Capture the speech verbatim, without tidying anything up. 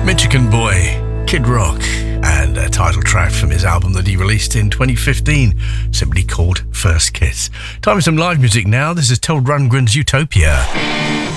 Michigan Boy, Kid Rock, and a title track from his album that he released in twenty fifteen, simply called First Kiss. Time for some live music now. This is Todd Rundgren's Utopia.